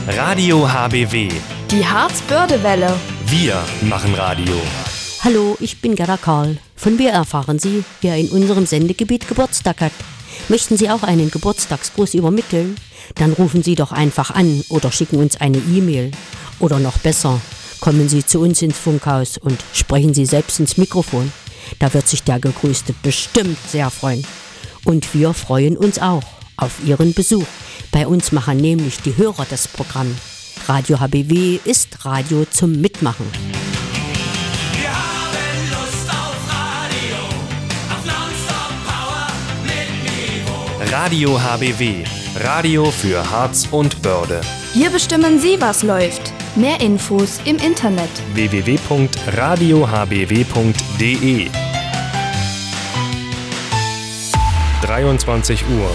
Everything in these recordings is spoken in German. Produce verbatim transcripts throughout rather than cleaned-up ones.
Radio H B W. Die Harz-Börde-Welle. Wir machen Radio. Hallo, ich bin Gerda Karl. Von mir erfahren Sie, wer in unserem Sendegebiet Geburtstag hat. Möchten Sie auch einen Geburtstagsgruß übermitteln? Dann rufen Sie doch einfach an oder schicken uns eine E-Mail. Oder noch besser, kommen Sie zu uns ins Funkhaus und sprechen Sie selbst ins Mikrofon. Da wird sich der Gegrüßte bestimmt sehr freuen. Und wir freuen uns auch auf Ihren Besuch. Bei uns machen nämlich die Hörer das Programm. Radio H B W ist Radio zum Mitmachen. Wir haben Lust auf Radio, auf Nonstop-Power mit Niveau. Radio H B W. Radio für Harz und Börde. Hier bestimmen Sie, was läuft. Mehr Infos im Internet. w w w punkt radio h b w punkt d e dreiundzwanzig Uhr.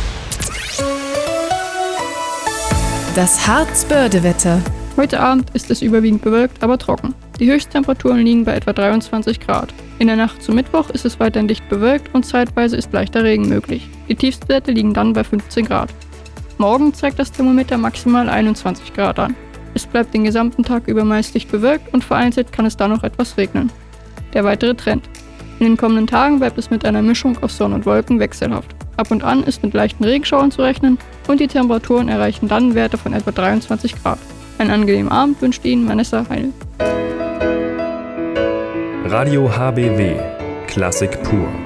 Das Harz-Börde-Wetter. Heute Abend ist es überwiegend bewölkt, aber trocken. Die Höchsttemperaturen liegen bei etwa dreiundzwanzig Grad. In der Nacht zum Mittwoch ist es weiterhin dicht bewölkt und zeitweise ist leichter Regen möglich. Die Tiefstwerte liegen dann bei fünfzehn Grad. Morgen zeigt das Thermometer maximal einundzwanzig Grad an. Es bleibt den gesamten Tag über meist dicht bewölkt und vereinzelt kann es dann noch etwas regnen. Der weitere Trend. In den kommenden Tagen bleibt es mit einer Mischung aus Sonne und Wolken wechselhaft. Ab und an ist mit leichten Regenschauern zu rechnen und die Temperaturen erreichen dann Werte von etwa dreiundzwanzig Grad. Einen angenehmen Abend wünscht Ihnen Vanessa Heil. Radio H B W. Klassik pur.